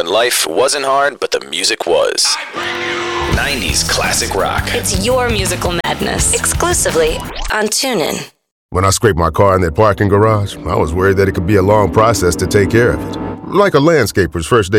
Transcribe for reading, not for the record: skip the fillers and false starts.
when life wasn't hard, but the music was. 90s classic rock. It's your musical madness. Exclusively on TuneIn. When I scraped my car in that parking garage, I was worried that it could be a long process to take care of it. Like a landscaper's first day